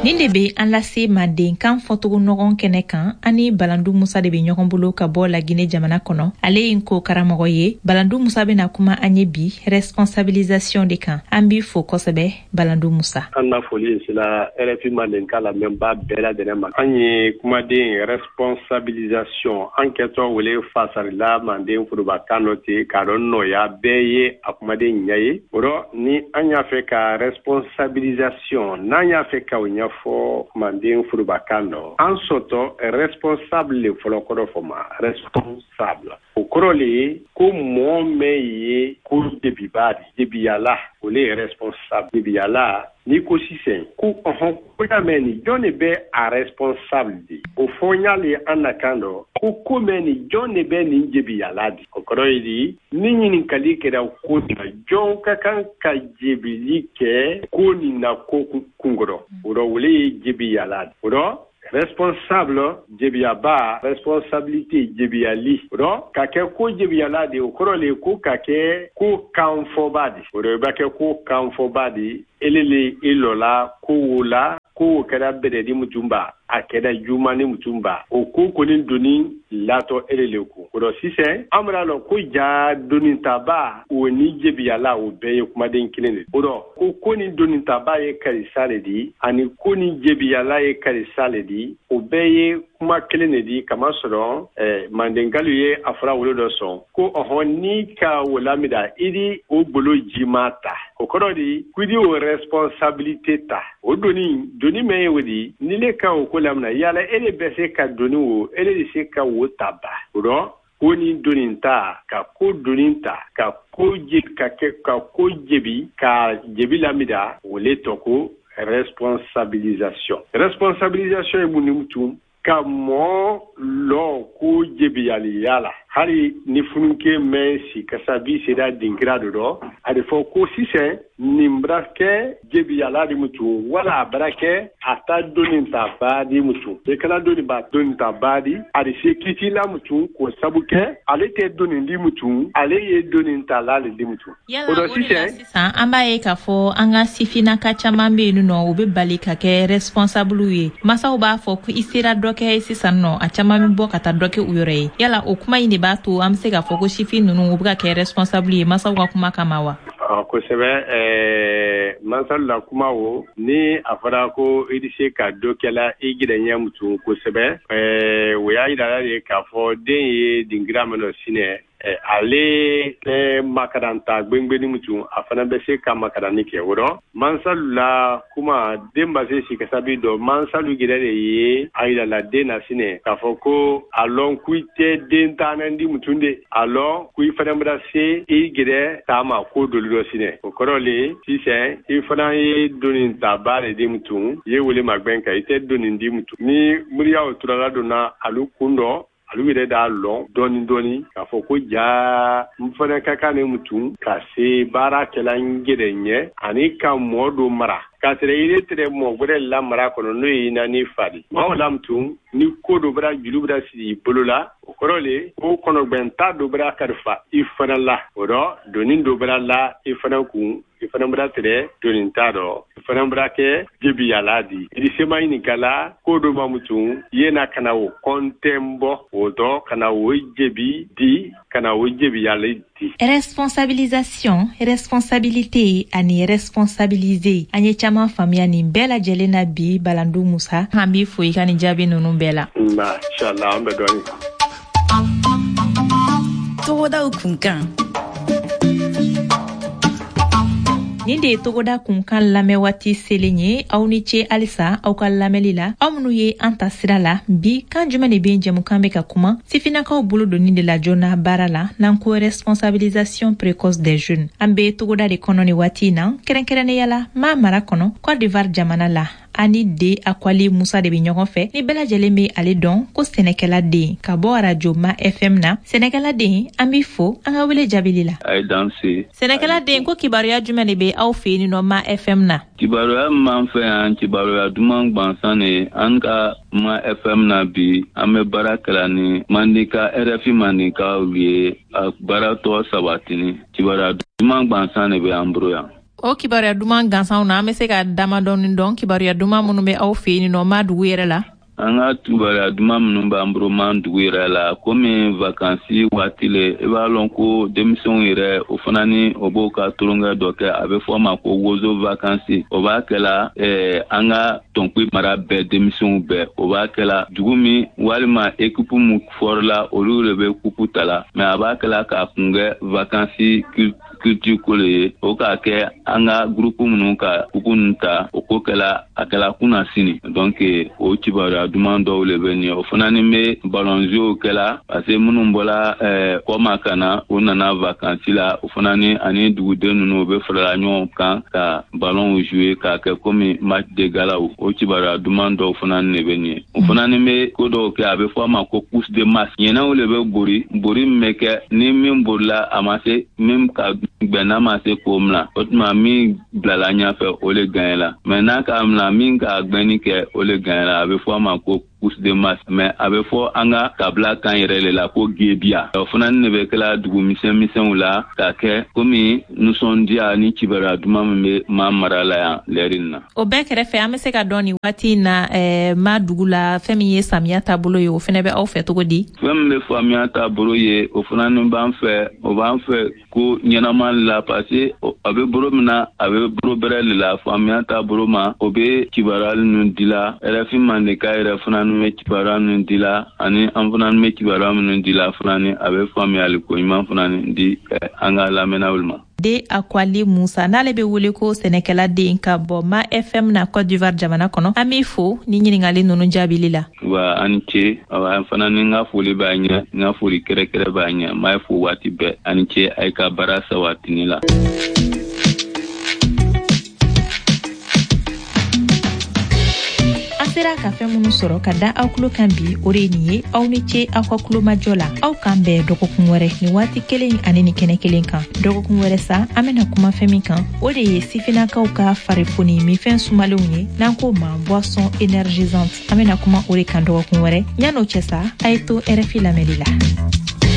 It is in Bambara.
Nin de be an lase Manden kan fɔtogo ɲɔgɔn kɛnɛ kan ani Balandu Musa de be ɲɔgɔn bolo ka bɔ Laginɛ jamana kɔnɔ. Ale ye ko karamɔgɔ ye. Balandu Musa bena kuma an ye bi responsabilisation de kan. An bi fo kosɛbɛ Balandu Musa. An na foli sila RFI Manden ka la memba bɛɛ lajɛlen ma. An ye kumaden responsabilisation an kɛtɔ wele fasarila Manden furuba kan dɔ ten k'a dɔn nɔya bɛɛ ye a kumaden ɲɛ ye. O rɔ ni an y'a fɛ ka responsabilisation n'an y'a fɛ ka o ɲɛfɔ Manden furuba kan dɔ an sɔtɔ responsable le fɔlɔ kɔrɔ fɔ ma responsable. O kɔrɔ le ye ko mɔɔ mɛn ye ko debiyala o le ye responsable debiyala ni ko sisan ko ko ya mɛn ni jɔn de bɛ a responsable de o fɔ n y'ale an na kan dɔ ko mɛn ni jɔn de bɛ nin debiyala de o kɔrɔ ye di ni ɲininkali kɛra ko na jɔn ka kan ka jebili kɛ ko nin na ko kunkɔrɔ o rɔ o le ye debiyala de o rɔ responsable jebiyaba responsabilité jebiyali o rɔ ka kɛ ko jebiyala de o kɔrɔ le ko ka kɛ ko kanfɔba de o rɔ i b'a kɛ ko kanfɔba de elele ilola ko wola ko kɛra bɛrɛdi mutumba a kɛra juma ni mutumba o ko kɔni doni latɔ elele ko o rɔ sisan an bɛna lɔ ko ja doni taba o ni jebiyala o bɛɛ ye kumaden kelen de o rɔ ko ni doni taba ye karisa le di ani ko ni jebiyala ye karisa le di o bɛɛ ye kuma kelen de di kama sɔrɔ Mandenkalu ye a fɔra wolo dɔ sɔn ko ni ka o lamida i di o bolo jima ta o kɔrɔ di ku di o responsabilité ta o doni mɛn ye o di ni le ka o ko lamina yala ele bɛ se ka doni o ele de se ka o ta ba o rɔ ko ni doni ta ka ko doni ta ka ko jebi ka jebi lamida o le tɔ ko responsabilisation ye mun ni mutum ka mɔɔ lɔ ko jebiyaliya la hali ni fununke mɛn si kasabi sera dinkira dɔ dɔ a de fɔ ko sisan nin bara kɛ jebiyala di mutu wala a bara kɛ a ta doni ta baadi mutu e kana doni ba doni ta baadi a de se kitila mutu ko sabu kɛ ale tɛ doni di mutu ale ye doni ta la le di mutu o de sisan an b'a ye k'a fɔ an ka sifinnaka caman bɛ yen nɔ u bɛ bali ka kɛ responsable ye masaw b'a fɔ ko i sera dɔ kɛ sisan nɔ a caman bɛ bɔ ka taa dɔ kɛ u yɛrɛ ye yala o kuma in de b'a to an bɛ se k'a fɔ ko sifin ninnu u bɛ ka kɛ responsable ye masaw ka kuma kama wa kosɛbɛ masalu la kuma o ni a fɔra ko i bɛ se ka dɔ kɛla i gɛrɛɲɛ mutu kosɛbɛ o y'a yira de k'a fɔ den ye dingira min dɔ sinɛ ale tɛ makaranta gbengbenni mutu a fana bɛ se ka makarani kɛ o rɔ mansalu la kuma den ba se sikasabi dɔ mansalu gɛrɛ de ye a yirala den na sinɛ k'a fɔ ko a lɔn ku i tɛ den taana di mutu de a lɔn ku i fana bɛna se i gɛrɛ taama ko doli dɔ sinɛ o kɔrɔ le sisan i fana ye doni ta ba de di mutu i ye wele magbɛn kan i tɛ doni di mutu ni muriyaw turala donna alu kun dɔ alu yɛrɛ d'a lɔn dɔɔni k'a fɔ ko ja n fana ka kan ne mutu ka se baarakɛla n gɛrɛ ɲɛ ani ka mɔɔ dɔ mara k'a sɔrɔ yiri tigɛ mɔgɔ wɛrɛ lamara kɔnɔ n'o ye naani fadi maaw la mutu ni ko dɔ bɛra juru bɛra sigi i bolo la o kɔrɔ le ko kɔnɔgbɛnta dɔ bɛra kalifa i fana la o rɔ doni dɔ bɛra la i fana kun i fana bɛra tigɛ doni t'a dɔ i fana bɛra kɛ jebiyala di i sema ɲininkala ko dɔ ma mutu yena kana o kɔntɛn bɔ o dɔ kana o jebi di kana o jebiyala di. Responsabilisation, responsabilité ani responsabiliser an ye caman faamuya nin bɛɛ lajɛlen na bi Balandu Musa an b'i fo i ka nin jaabi ninnu bɛɛ la. Inshallah an bɛ dɔɔni. Togodaw kunkan. Nin de ye Togoda kunkan lamɛn waati selen ye aw ni ce halisa aw ka lamɛnli la aw minnu ye an ta sira la bi kan jumɛn de bɛ jɛmukan bɛ ka kuma sifinnakaw bolo doni de la joona baara la n'an ko responsabilisation précoce des jeunes an bɛ Togoda de kɔnɔ ni waati in na kɛrɛnkɛrɛnnenya la maa mara kɔnɔ Côte d'Ivoire jamana la ani de Akwali Musa de bɛ ɲɔgɔn fɛ ni bɛɛ lajɛlen bɛ ale dɔn ko sɛnɛkɛla den ka bɔ radio Ma FM na sɛnɛkɛla den an b'i fo an ka wele jaabili la. Ayi danse. Sɛnɛkɛla den ko kibaruya jumɛn de bɛ aw fɛ yen nɔ Ma FM na. Kibaruya min fɛ yan kibaruya duman gbansan de an ka Ma FM na bi an bɛ baara kɛla ni Mandeka RFI Mandekaw ye a baara tɔ sabatini kibaruya duman gbansan de bɛ an bolo yan. O kibaruya duman gansanw na an bɛ se ka dama dɔn kibaruya duman minnu bɛ aw fɛ yen nɔ ma dugu yɛrɛ la. An ka kibaruya duman minnu b'an bolo man dugu yɛrɛ la komi vacances waati le i b'a lɔn ko denmisɛnw yɛrɛ o fana ni o b'o ka tulonkɛ dɔ kɛ a bɛ fɔ a ma ko wozo vacances o b'a kɛla an ka tɔnkwi mara bɛɛ denmisɛnw bɛɛ o b'a kɛla dugu min walima équipe mun fɔrila olu de bɛ kupu ta la mais a b'a kɛla k'a kungɛ vacances culture kolo ye o k'a kɛ an ka groupe minnu ka kupu ninnu ta o ko kɛla a kɛla kunna sini donc o kibaruya duman dɔw le bɛ nin o fana ni bɛ ballonjeu kɛla parce que minnu bɔla kɔma ka na o nana vacances la o fana ni ani duguden ninnu bɛ farala ɲɔgɔn kan ka ballon jouer k'a kɛ comme match de gala o kibaruya duman dɔw fana ni bɛ nin o fana ni bɛ ko dɔw kɛ a bɛ fɔ a ma ko course de masse ɲɛnɛw le bɛ bori min bɛ kɛ ni min borila a ma se min ka gbɛnna ma se k'o mina o tuma min bilala ɲɛfɛ o le gagnera mais n'a ka mina min ka gbɛnni kɛ o le gagnera a bɛ fɔ a ma ko course de masse mais a bɛ fɔ an ka kabila kan yɛrɛ le la ko gebiya o fana ne bɛ kɛla dugu misɛnmisɛnw la k'a kɛ komi nisɔndiya ni kibaruya duman min bɛ maa mara la yan lɛri na o bɛɛ kɛrɛfɛ an bɛ se ka dɔn nin waati in na maa dugu la fɛn min ye samiya taabolo ye o fana bɛ aw fɛ cogo di fɛn min bɛ samiya taabolo ye o fana ni b'an fɛ ko ɲɛnama la parce que a bɛ bolo min na a bɛ bolo bɛrɛ de la samiya taabolo ma o bɛ kibaruya ninnu di la RFI Mandeka yɛrɛ fana bɛ kibaruya ninnu di la ani an fana bɛ kibaruya minnu di la fana ni a bɛ faamuyali ko ɲuman fana di an ka lamɛnnaw ma. De Akwali Musa n'ale bɛ wele ko sɛnɛkɛla den ka bɔ Ma FM na Côte d'Ivoire jamana kɔnɔ an b'i fo ni ɲininkali ninnu jaabili la. Wa ani ce an fana ni n ka foli b'a ɲɛ n ka foli kɛrɛkɛrɛ b'a ɲɛ n b'a fo waati bɛɛ ani ce a ye ka baara sabatini la. Sera ka fɛn minnu sɔrɔ ka da aw tulo kan bi o de ye nin ye aw ni ce aw ka tulomajɔ la aw kan bɛɛ dɔgɔkun wɛrɛ ni waati kelen ani ni kɛnɛ kelen kan dɔgɔkun wɛrɛ sa an bɛna kuma fɛn min kan o de ye sifinakaw ka farifoni minfɛn sumalenw ye n'an ko ma boisson énergisante an bɛna kuma o de kan dɔgɔkun wɛrɛ yan'o cɛ sa a ye to RFI lamɛnli la.